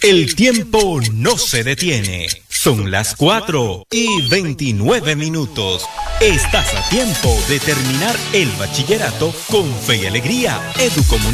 El tiempo no se detiene. Son las 4:29. Estás a tiempo de terminar el bachillerato con fe y alegría. Educomunicación.